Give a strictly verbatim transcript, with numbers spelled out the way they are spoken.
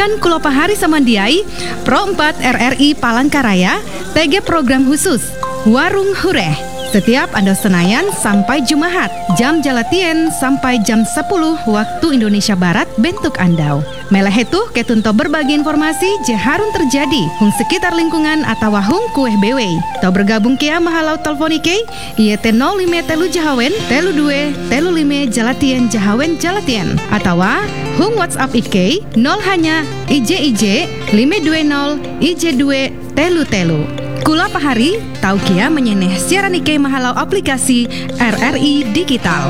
Kan Kulo Pahari Samandiai Pro empat R R I Palangkaraya T G program khusus Warung Hureh. Setiap Anda Senayan sampai Jumahat, jam jalatien sampai jam sepuluh waktu Indonesia Barat bentuk Andau. Meleh itu ketunto berbagi informasi je harun terjadi hung sekitar lingkungan atau hung kueh bewe. Tau bergabung kia mahalau teleponike ieu teh nol lima telu Jahawen telu dua telu lima Jalatien Jahawen Jalatien atau hung WhatsApp Ike nol hanya I J I J lima dua nol I J dua telu telu. Kula Pahari, tau kia menyeneh siaran Ike mahalau aplikasi R R I Digital.